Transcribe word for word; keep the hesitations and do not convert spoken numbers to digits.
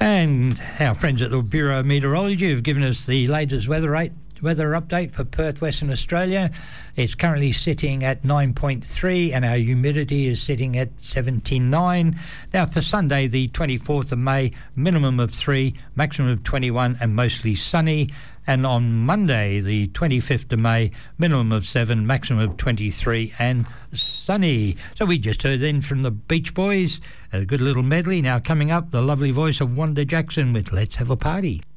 And our friends at the Bureau of Meteorology have given us the latest weather rate, weather update for Perth, Western Australia. It's currently sitting at nine point three and our humidity is sitting at seventy-nine. Now for Sunday, the twenty-fourth of May, minimum of three, maximum of twenty-one and mostly sunny. And on Monday, the twenty-fifth of May, minimum of seven, maximum of twenty-three and sunny. So we just heard then from the Beach Boys, a good little medley. Now coming up, the lovely voice of Wanda Jackson with Let's Have a Party.